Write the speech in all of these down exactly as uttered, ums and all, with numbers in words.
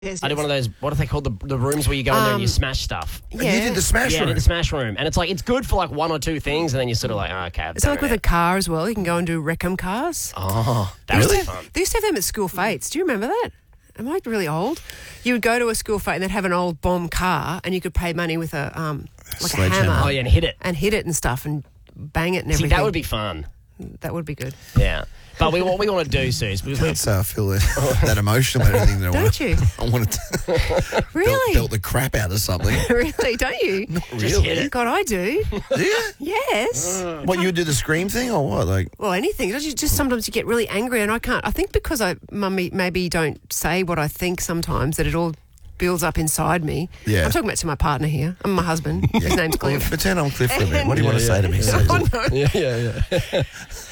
Yes, I did yes. one of those, what are they called? The, the rooms where you go in there and you Um, smash stuff. Yeah. You did the smash Yeah, I room. did the smash room. And it's like, it's good for like one or two things, and then you're sort of like, oh, okay. I've It's done like it with a now. car as well. You can go and do Reckham cars. Oh, that Really? was fun. They used to have them at school fates. Do you remember that? Am I really old? You would go to a school fete and they'd have an old bomb car, and you could pay money with a um like a Sledgehammer. hammer Oh, yeah, and hit it. and hit it and stuff and bang it and See, everything. that would be fun. that would be good. Yeah. But we, what we want to do, Suze, because we Can't say I feel that, that emotional about anything that I Don't want. you? I want to Really? belt, belt the crap out of something. Really? Don't you? just hit it. God, I do. Do you? Yes. What, you would do the scream thing or what? Like, Well, anything. Don't you just sometimes you get really angry, and I can't. I think because I, mummy, maybe don't say what I think sometimes, that it all builds up inside me. Yeah. I'm talking about to my partner here. I'm my husband. His name's well, Cliff. pretend I'm Cliff for a minute. What do you Yeah, want to yeah. say to me? Susan? Oh, no. Yeah, yeah, yeah.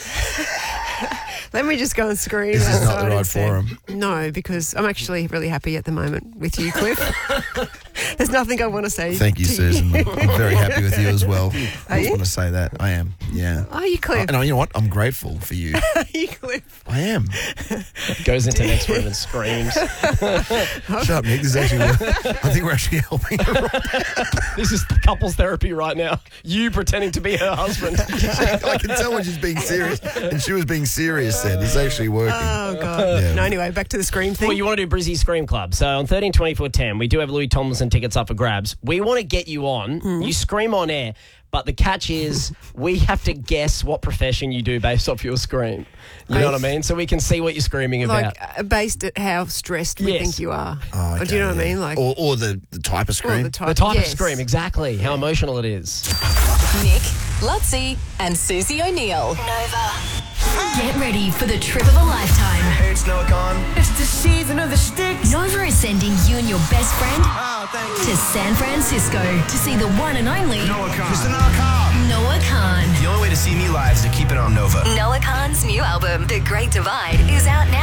Let me just go and scream. This is not outside the right instead. forum. No, because I'm actually really happy at the moment with you, Cliff. There's nothing I want to say. Thank you, to Susan. I'm very happy with you as well. I just you? want to say that. I am, yeah. Are you, Cliff? And you know what? I'm grateful for you. Are you, Cliff? I am. Goes into the next room and screams. Shut up, Nick. This is actually, I think we're actually helping her. This is couples therapy right now. You pretending to be her husband. I can tell when she's being serious. And she was being serious then. It's actually working. Oh, God. Yeah. No, anyway, back to the scream thing. Well, you want to do Brizzy Scream Club. So on thirteen twenty-four ten, we do have Louis Tomlinson tickets up for grabs. We want to get you on. Mm. You scream on air, but the catch is we have to guess what profession you do based off your scream. You know what I mean? So we can see what you're screaming about. Like, uh, based at how stressed we Yes. think you are. Oh, Or do you know okay, what I yeah. mean? Like, or, or the, the type of or scream. the type, the type yes. of scream, exactly. How emotional it is. Nick, Lutzi, and Susie O'Neill. Nova. Get ready for the trip of a lifetime. Hey, it's Noah Khan. It's the season of the sticks. Nova is sending you and your best friend Oh, thank you. to San Francisco to see the one and only Noah Khan. Mister Noah Khan. Noah Khan. The only way to see me live is to keep it on Nova. Noah Khan's new album, The Great Divide, is out